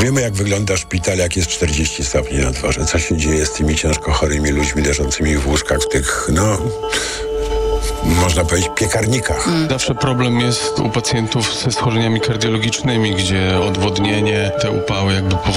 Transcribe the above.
Wiemy, jak wygląda szpital, jak jest 40 stopni na dworze. Co się dzieje z tymi ciężko chorymi ludźmi leżącymi w łóżkach, w tych, można powiedzieć, piekarnikach. Zawsze problem jest u pacjentów ze schorzeniami kardiologicznymi, gdzie odwodnienie, te upały jakby